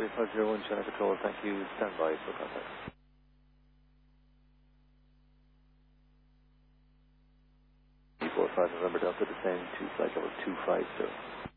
Charlie 501, China Control, thank you. Stand by for contact. 45 November Delta, descend to flight level 250.